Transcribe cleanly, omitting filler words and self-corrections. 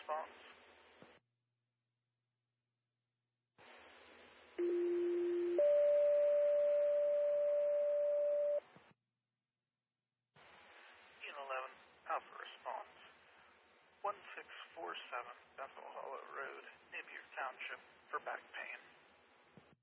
response. Unit 11, Alpha response. 1647 Bethel Hollow Road, Napier Township, for back pain.